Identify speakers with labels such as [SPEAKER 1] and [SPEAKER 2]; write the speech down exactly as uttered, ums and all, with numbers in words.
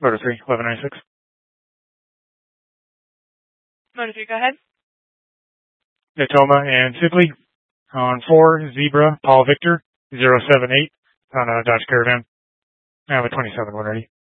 [SPEAKER 1] Motor three, eleven ninety-six.
[SPEAKER 2] Motor three, go ahead.
[SPEAKER 1] Natoma and Sibley. On four, Zebra, Paul Victor, zero seven eight on a Dodge Caravan. I have a twenty-seven one ready.